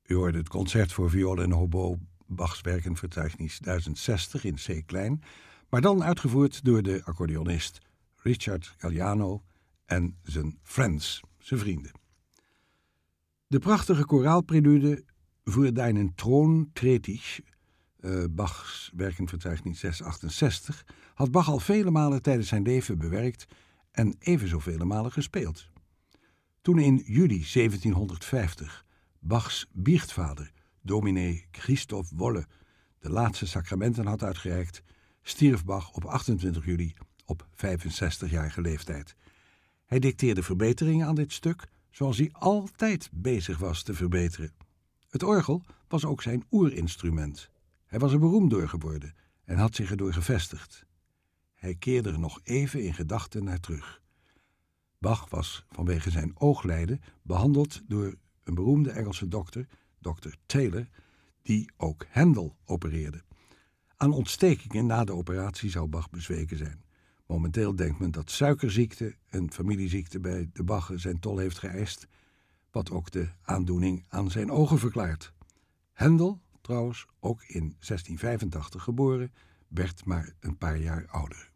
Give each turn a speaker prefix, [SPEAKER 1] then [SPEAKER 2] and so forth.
[SPEAKER 1] U hoorde het concert voor viool en hobo, Bachs Werkenverzeichnis 1060 in C-klein, maar dan uitgevoerd door de accordeonist Richard Galliano en zijn friends, zijn vrienden. De prachtige koraalprelude Für deinen Thron tret ich, Bachs Werkenverzeichnis 668, had Bach al vele malen tijdens zijn leven bewerkt en evenzo vele malen gespeeld. Toen in juli 1750 Bachs biechtvader, dominee Christoph Wolle, de laatste sacramenten had uitgereikt, stierf Bach op 28 juli op 65-jarige leeftijd. Hij dicteerde verbeteringen aan dit stuk, zoals hij altijd bezig was te verbeteren. Het orgel was ook zijn oerinstrument. Hij was er beroemd door geworden en had zich erdoor gevestigd. Hij keerde er nog even in gedachten naar terug. Bach was vanwege zijn ooglijden behandeld door een beroemde Engelse dokter, Dr. Taylor, die ook Händel opereerde. Aan ontstekingen na de operatie zou Bach bezweken zijn. Momenteel denkt men dat suikerziekte, een familieziekte bij de Bachen, zijn tol heeft geëist, wat ook de aandoening aan zijn ogen verklaart. Händel, trouwens ook in 1685 geboren, werd maar een paar jaar ouder.